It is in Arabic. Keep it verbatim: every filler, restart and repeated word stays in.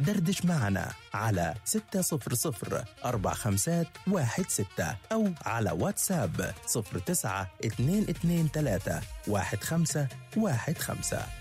دردش معنا على ستة صفر صفر أربع خمسات واحد ستة أو على واتساب صفر تسعة اثنين اثنين ثلاثة واحد خمسة واحد خمسة.